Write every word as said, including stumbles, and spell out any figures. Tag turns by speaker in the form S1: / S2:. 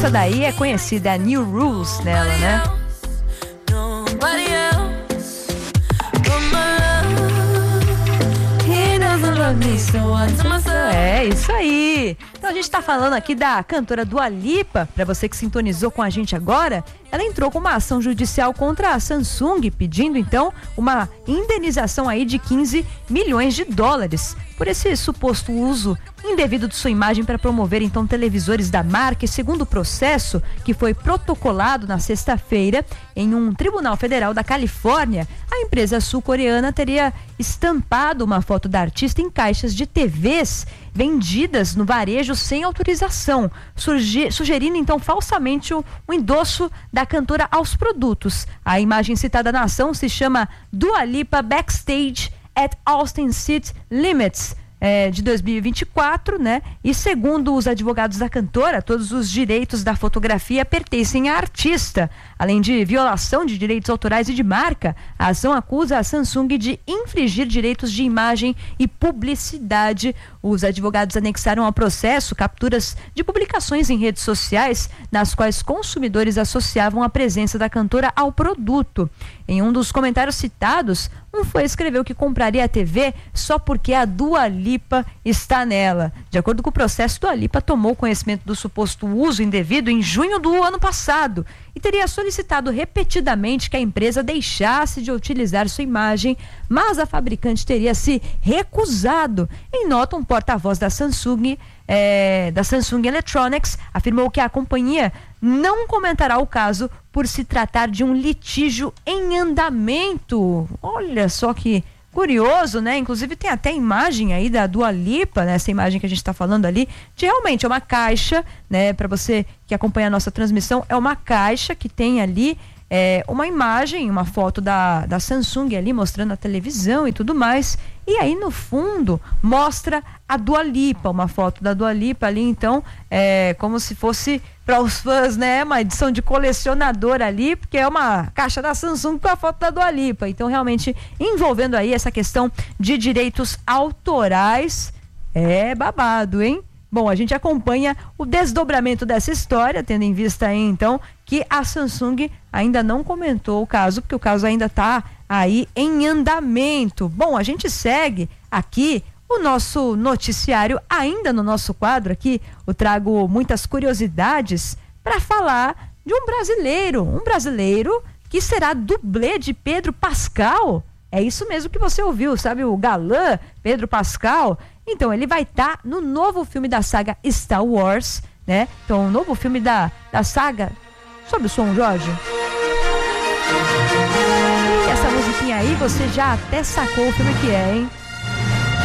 S1: Essa daí é conhecida, a New Rules nela, né? É, isso aí. Então a gente tá falando aqui da cantora Dua Lipa. Pra você que sintonizou com a gente agora, ela entrou com uma ação judicial contra a Samsung, pedindo então uma indenização aí de quinze milhões de dólares por esse suposto uso indevido de sua imagem para promover então televisores da marca. E segundo o processo que foi protocolado na sexta-feira em um tribunal federal da Califórnia, a empresa sul-coreana teria estampado uma foto da artista em caixas de T Vs vendidas no varejo sem autorização, surgi, sugerindo então falsamente o, o endosso da cantora aos produtos. A imagem citada na ação se chama Dua Lipa Backstage at Austin City Limits, É, de dois mil e vinte e quatro, né? E segundo os advogados da cantora, todos os direitos da fotografia pertencem à artista. Além de violação de direitos autorais e de marca, a ação acusa a Samsung de infringir direitos de imagem e publicidade. Os advogados anexaram ao processo capturas de publicações em redes sociais nas quais consumidores associavam a presença da cantora ao produto. Em um dos comentários citados, um fã escreveu que compraria a T V só porque a Dua Lipa está nela. De acordo com o processo, Dua Lipa tomou conhecimento do suposto uso indevido em junho do ano passado e teria solicitado repetidamente que a empresa deixasse de utilizar sua imagem, mas a fabricante teria se recusado. Em nota, um porta-voz da Samsung, é, da Samsung Electronics, afirmou que a companhia não comentará o caso por se tratar de um litígio em andamento. Olha só que curioso, né? Inclusive tem até imagem aí da Dua Lipa, né? Essa imagem que a gente está falando ali, de realmente é uma caixa, né? Para você que acompanha a nossa transmissão, é uma caixa que tem ali é, uma imagem, uma foto da, da Samsung ali mostrando a televisão e tudo mais. E aí no fundo mostra a Dua Lipa, uma foto da Dua Lipa ali, então é como se fosse para os fãs, né, uma edição de colecionador ali, porque é uma caixa da Samsung com a foto da Dua Lipa. Então realmente envolvendo aí essa questão de direitos autorais, é babado, hein? Bom, a gente acompanha o desdobramento dessa história, tendo em vista aí então que a Samsung ainda não comentou o caso, porque o caso ainda está aí em andamento. Bom, a gente segue aqui o nosso noticiário, ainda no nosso quadro aqui, eu trago muitas curiosidades para falar de um brasileiro, um brasileiro que será dublê de Pedro Pascal. É isso mesmo que você ouviu, sabe, o galã Pedro Pascal? Então, ele vai estar tá no novo filme da saga Star Wars, né? Então, o novo filme da, da saga. Sobe o som, Jorge. E essa musiquinha aí, você já até sacou o filme que é, hein?